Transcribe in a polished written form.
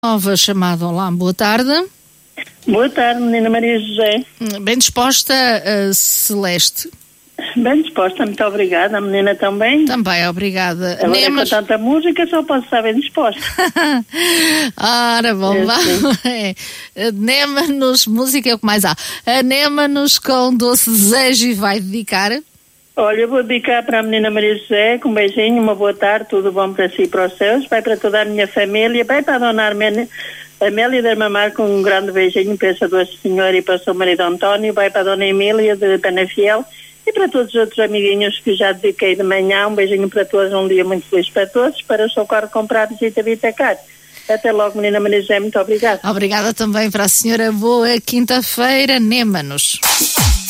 Nova chamada. Olá, boa tarde. Boa tarde, menina Maria José. Bem disposta, Celeste? Bem disposta, muito obrigada. A menina também? Também, obrigada. Agora com tanta música só posso estar bem disposta. Ora, bom, vamos. Anema-nos, música é o que mais há. Anema-nos com Doce Desejo e vai dedicar? Olha, eu vou dedicar para a menina Maria José, com um beijinho, uma boa tarde, tudo bom para si e para os seus, vai para toda a minha família, vai para a dona Amélia de Mamar com um grande beijinho para essa doce senhora e para o seu marido António, vai para a dona Emília de Penafiel e para todos os outros amiguinhos que já dediquei de manhã, um beijinho para todos, um dia muito feliz para todos, para o Socorro comprar visita Vitacar. Até logo, menina Maria José, muito obrigada. Obrigada também para a senhora. Boa quinta-feira, Anema-nos.